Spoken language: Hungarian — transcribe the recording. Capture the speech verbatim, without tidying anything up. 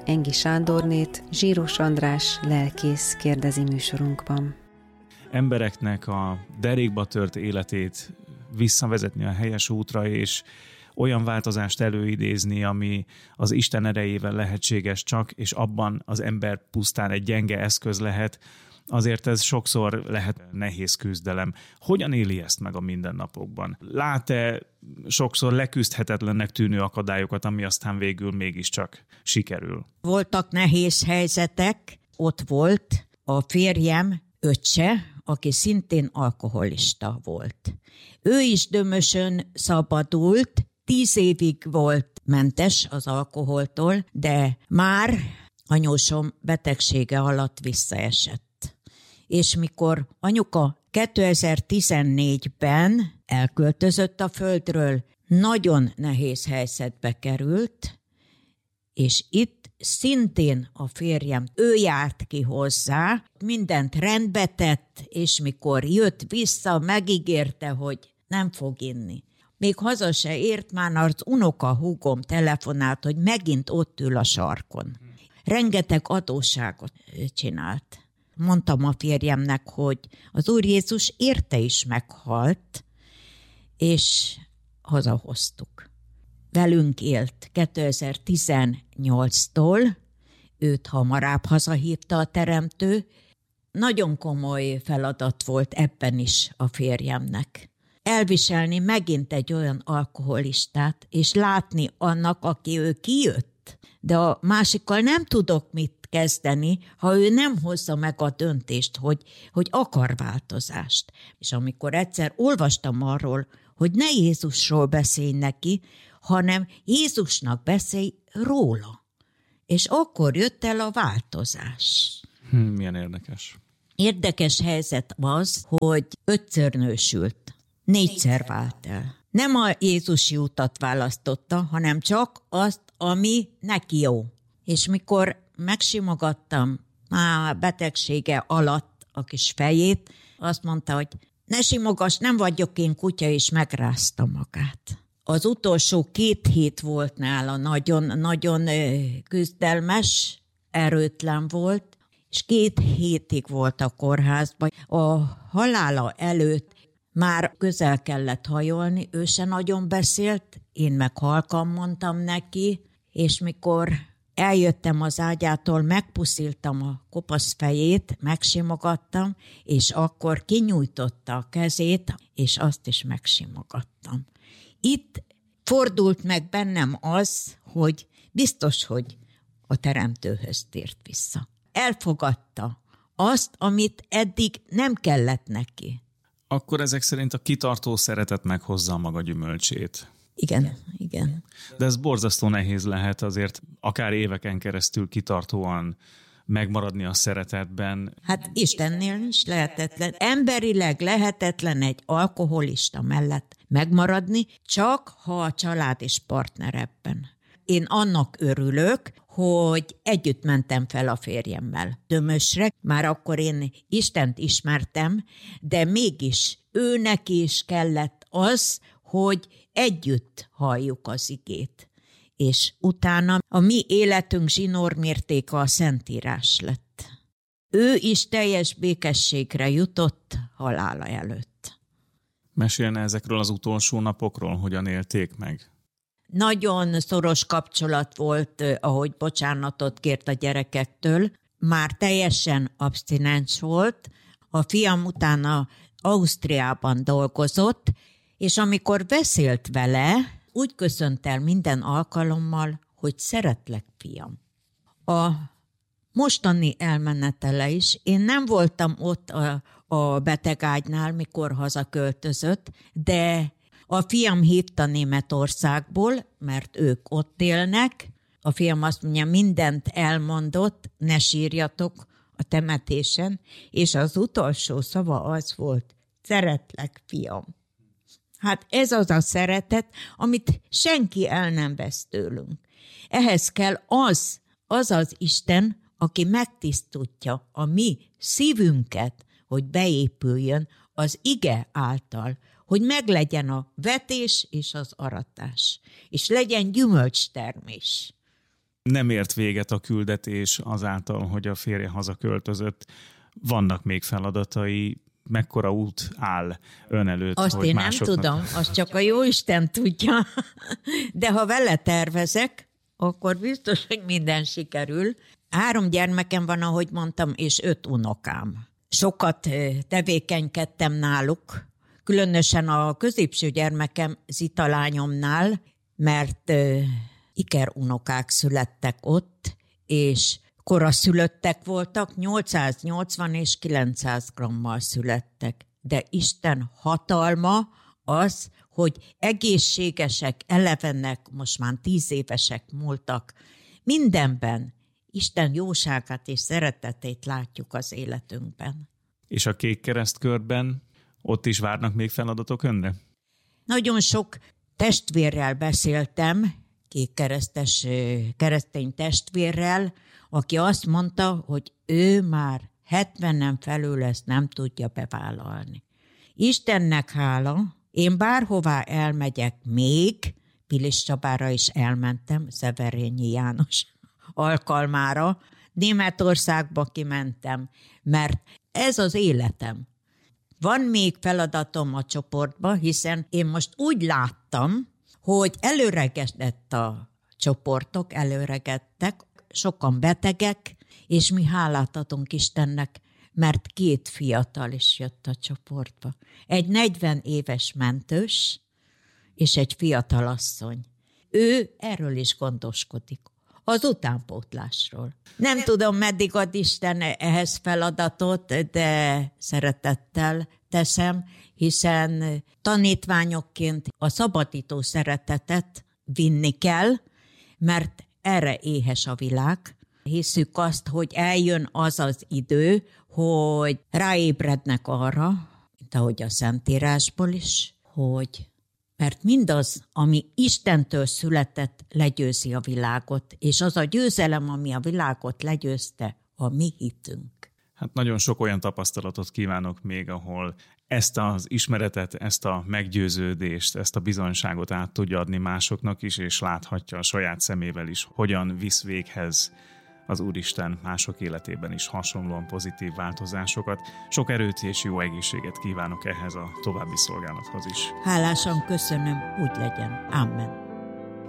Engi Sándornét Zsíros András lelkész kérdezi műsorunkban. Embereknek a derékba tört életét visszavezetni a helyes útra, és olyan változást előidézni, ami az Isten erejével lehetséges csak, és abban az ember pusztán egy gyenge eszköz lehet, azért ez sokszor lehet nehéz küzdelem. Hogyan éli ezt meg a mindennapokban? Lát-e sokszor leküzdhetetlennek tűnő akadályokat, ami aztán végül mégiscsak sikerül? Voltak nehéz helyzetek, ott volt a férjem öccse, aki szintén alkoholista volt. Ő is dömösön szabadult, tíz évig volt mentes az alkoholtól, de már anyósom betegsége alatt visszaesett. És mikor anyuka kétezer-tizennégyben elköltözött a földről, nagyon nehéz helyzetbe került, és itt szintén a férjem, ő járt ki hozzá, mindent rendbe tett, és mikor jött vissza, megígérte, hogy nem fog inni. Még haza se ért, már az unoka húgom telefonált, hogy megint ott ül a sarkon. Rengeteg adósságot csinált. Mondtam a férjemnek, hogy az Úr Jézus érte is meghalt, és hazahoztuk. Velünk élt kétezer-tizennyolctól, őt hamarabb hazahívta a teremtő. Nagyon komoly feladat volt ebben is a férjemnek. Elviselni megint egy olyan alkoholistát, és látni annak, aki ő kijött. De a másikkal nem tudok mit kezdeni, ha ő nem hozza meg a döntést, hogy, hogy akar változást. És amikor egyszer olvastam arról, hogy ne Jézusról beszélj neki, hanem Jézusnak beszélj róla. És akkor jött el a változás. Hmm, milyen érdekes. Érdekes helyzet az, hogy ötször nősült, négyszer vált el. Nem a Jézusi utat választotta, hanem csak azt, ami neki jó. És mikor megsimogattam a betegsége alatt a kis fejét, azt mondta, hogy ne simogass, nem vagyok én kutya, és megrázta magát. Az utolsó két hét volt nála, nagyon-nagyon küzdelmes, erőtlen volt, és két hétig volt a kórházban. A halála előtt már közel kellett hajolni, ő se nagyon beszélt, én meg halkan mondtam neki, és mikor eljöttem az ágyától, megpusziltam a kopasz fejét, megsimogattam, és akkor kinyújtotta a kezét, és azt is megsimogattam. Itt fordult meg bennem az, hogy biztos, hogy a teremtőhöz tért vissza. Elfogadta azt, amit eddig nem kellett neki. Akkor ezek szerint a kitartó szeretet meghozza a maga gyümölcsét. Igen, igen. De ez borzasztó nehéz lehet azért, akár éveken keresztül kitartóan megmaradni a szeretetben. Hát Istennél is lehetetlen. Emberileg lehetetlen egy alkoholista mellett megmaradni, csak ha a család és partner ebben. Én annak örülök, hogy együtt mentem fel a férjemmel Dömösre. Már akkor én Istent ismertem, de mégis őnek is kellett az, hogy együtt halljuk az igét. És utána a mi életünk zsinórmértéke a Szentírás lett. Ő is teljes békességre jutott halála előtt. Mesélne ezekről az utolsó napokról, hogyan élték meg? Nagyon szoros kapcsolat volt, ahogy bocsánatot kért a gyerekektől. Már teljesen abstinens volt. A fiam utána Ausztriában dolgozott, és amikor beszélt vele, úgy köszönt el minden alkalommal, hogy szeretlek, fiam. A mostani elmenetele is, én nem voltam ott a, a betegágynál, mikor hazaköltözött, de a fiam hívta Németországból, mert ők ott élnek. A fiam azt mondja, mindent elmondott, ne sírjatok a temetésen, és az utolsó szava az volt, szeretlek, fiam. Hát ez az a szeretet, amit senki el nem vesz tőlünk. Ehhez kell az, az az Isten, aki megtisztítja a mi szívünket, hogy beépüljön az ige által, hogy meglegyen a vetés és az aratás, és legyen gyümölcstermés. nem ért véget a küldetés azáltal, hogy a férje hazaköltözött. Vannak még feladatai, mekkora út áll ön előtt? Azt hogy én másoknak... nem tudom, azt csak a Jóisten tudja. De ha vele tervezek, akkor biztos, hogy minden sikerül. Három gyermekem van, ahogy mondtam, és öt unokám. Sokat tevékenykedtem náluk, különösen a középső gyermekem Zita lányomnál, mert ikerunokák születtek ott, és koraszülöttek voltak, nyolcszáznyolcvan és kilencszáz grammal születtek. De Isten hatalma az, hogy egészségesek, elevenek, most már tíz évesek múltak. Mindenben Isten jóságát és szeretetét látjuk az életünkben. És a Kék Keresztkörben ott is várnak még feladatok önre? Nagyon sok testvérrel beszéltem, kékkeresztes keresztény testvérrel, aki azt mondta, hogy ő már hetvennen felül ezt nem tudja bevállalni. Istennek hála, én bárhová elmegyek még, Pilis Csabára is elmentem, Szeverényi János alkalmára, Németországba kimentem, mert ez az életem. Van még feladatom a csoportba, hiszen én most úgy láttam, hogy előregedett a csoportok, előregedtek, sokan betegek, és mi hálát adunk Istennek, mert két fiatal is jött a csoportba. Egy negyven éves mentős, és egy fiatal asszony. Ő erről is gondoskodik, az utánpótlásról. Nem tudom, meddig ad Isten ehhez feladatot, de szeretettel teszem, hiszen tanítványokként a szabadító szeretetet vinni kell, mert erre éhes a világ. Hisszük azt, hogy eljön az az idő, hogy ráébrednek arra, mint ahogy a Szentírásból is, hogy mert mindaz, ami Istentől született, legyőzi a világot, és az a győzelem, ami a világot legyőzte, a mi hitünk. Hát nagyon sok olyan tapasztalatot kívánok még, ahol ezt az ismeretet, ezt a meggyőződést, ezt a bizonyságot át tudja adni másoknak is, és láthatja a saját szemével is, hogyan visz véghez az Úristen mások életében is hasonlóan pozitív változásokat. Sok erőt és jó egészséget kívánok ehhez a további szolgálathoz is. Hálásan köszönöm, úgy legyen. Amen.